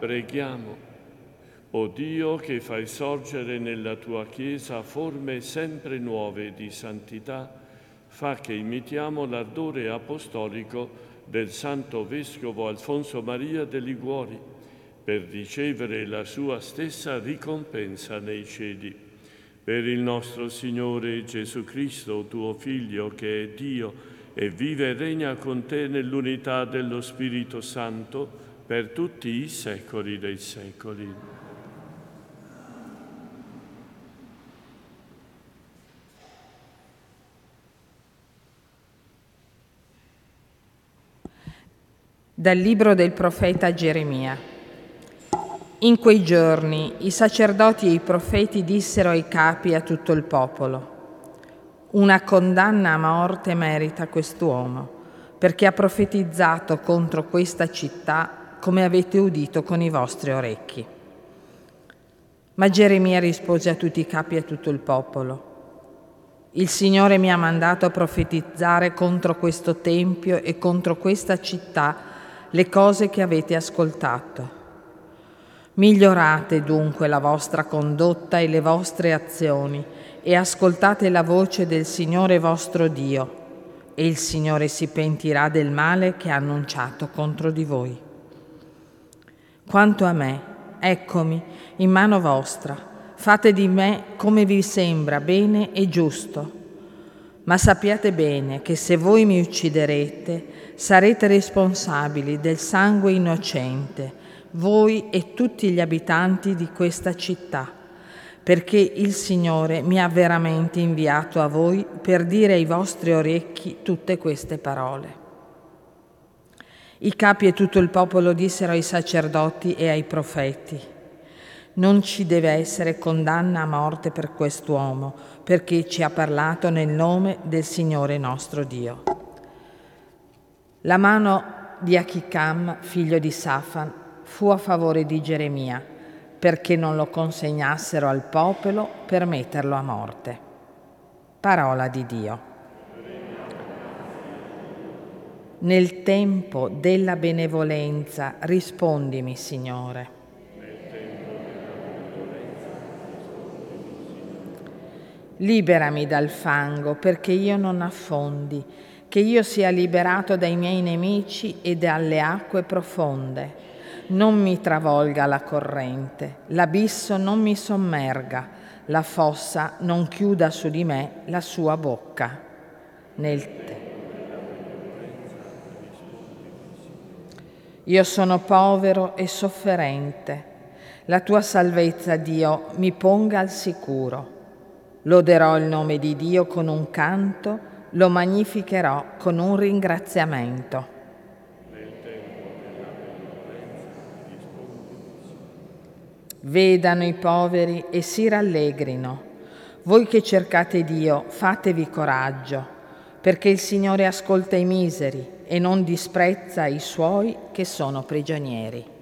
Preghiamo. O Dio, che fai sorgere nella tua Chiesa forme sempre nuove di santità, fa che imitiamo l'ardore apostolico del Santo Vescovo Alfonso Maria de Liguori, per ricevere la sua stessa ricompensa nei cieli. Per il nostro Signore Gesù Cristo, tuo Figlio, che è Dio e vive e regna con te nell'unità dello Spirito Santo, per tutti i secoli dei secoli. Dal libro del profeta Geremia. In quei giorni i sacerdoti e i profeti dissero ai capi e a tutto il popolo: una condanna a morte merita quest'uomo, perché ha profetizzato contro questa città come avete udito con i vostri orecchi. Ma Geremia rispose a tutti i capi e a tutto il popolo: il Signore mi ha mandato a profetizzare contro questo tempio e contro questa città le cose che avete ascoltato. Migliorate dunque la vostra condotta e le vostre azioni e ascoltate la voce del Signore vostro Dio, e il Signore si pentirà del male che ha annunciato contro di voi. Quanto a me, eccomi in mano vostra, fate di me come vi sembra bene e giusto. Ma sappiate bene che se voi mi ucciderete, sarete responsabili del sangue innocente, voi e tutti gli abitanti di questa città, perché il Signore mi ha veramente inviato a voi per dire ai vostri orecchi tutte queste parole. I capi e tutto il popolo dissero ai sacerdoti e ai profeti: non ci deve essere condanna a morte per quest'uomo, perché ci ha parlato nel nome del Signore nostro Dio. La mano di Achicam, figlio di Safan, fu a favore di Geremia, perché non lo consegnassero al popolo per metterlo a morte. Parola di Dio. Nel tempo della benevolenza rispondimi, Signore. Liberami dal fango perché io non affondi, che io sia liberato dai miei nemici e dalle acque profonde. Non mi travolga la corrente, l'abisso non mi sommerga, la fossa non chiuda su di me la sua bocca. Io sono povero e sofferente. La tua salvezza, Dio, mi ponga al sicuro. Loderò il nome di Dio con un canto, lo magnificherò con un ringraziamento. Vedano i poveri e si rallegrino. Voi che cercate Dio, fatevi coraggio, perché il Signore ascolta i miseri e non disprezza i suoi che sono prigionieri.